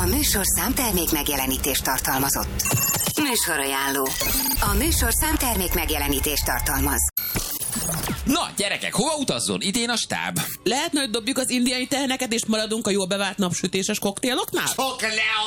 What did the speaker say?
A műsorszám termék megjelenítést tartalmazott. Műsorajánló. A műsorszám termék megjelenítést tartalmaz. Na, gyerekek, hova utazzon? Idén a stáb. Lehetne, hogy dobjuk az indiai teheneket, és maradunk a jól bevált napsütéses koktéloknál? Csak ne